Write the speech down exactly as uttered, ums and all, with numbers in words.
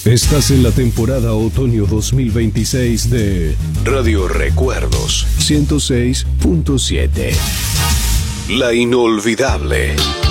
Estás en la temporada otoño dos mil veintiséis de Radio Recuerdos ciento seis punto siete. La inolvidable.